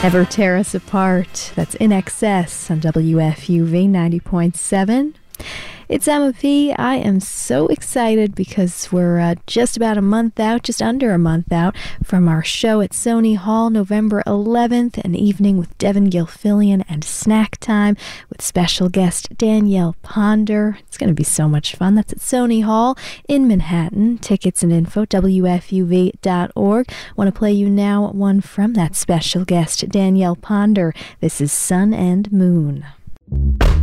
Never Tear Us Apart. That's In Excess on WFUV 90.7. It's Emma P. I am so excited because we're just about a month out, just under a month out, from our show at Sony Hall, November 11th, an evening with Devin Gilfillian and Snack Time with special guest Danielle Ponder. It's going to be so much fun. That's at Sony Hall in Manhattan. Tickets and info, WFUV.org. Want to play you now one from that special guest, Danielle Ponder. This is Sun and Moon.